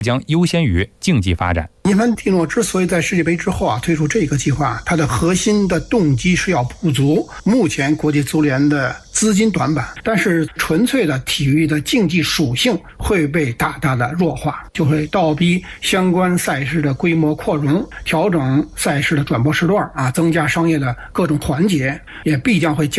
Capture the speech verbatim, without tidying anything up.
将优先于竞技发展。 伊凡蒂诺之所以在世界杯之后啊推出这个计划，它的核心的动机是要补足目前国际足联的资金短板，但是纯粹的体育的竞技属性会被大大的弱化，就会倒逼相关赛事的规模扩容，调整赛事的转播时段啊，增加商业的各种环节，也必将会加